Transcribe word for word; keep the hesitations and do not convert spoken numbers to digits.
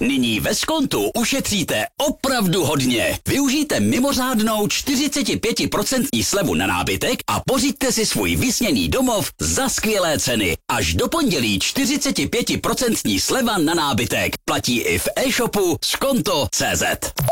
Nyní ve Skontu ušetříte opravdu hodně. Využijte mimořádnou čtyřicet pět procent slevu na nábytek a pořiďte si svůj vysněný domov za skvělé ceny. Až do pondělí čtyřicet pět procent sleva na nábytek. Platí i v e-shopu skonto tečka cé zet.